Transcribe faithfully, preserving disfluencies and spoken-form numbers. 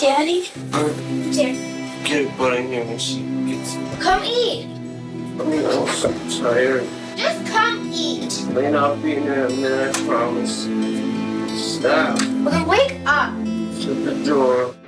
Daddy? Here. Get a butt in here when she gets it. Come eat. I mean, I'm so tired. Just come eat. May not be in there a minute, I promise. Stop. Well, then wake up. Shut the door.